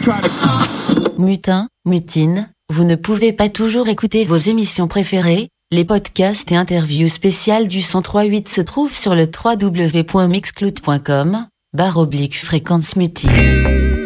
Mutin, mutine, vous ne pouvez pas toujours écouter vos émissions préférées. Les podcasts et interviews spéciales du 103.8 se trouvent sur le www.mixcloud.com/fréquence mutine.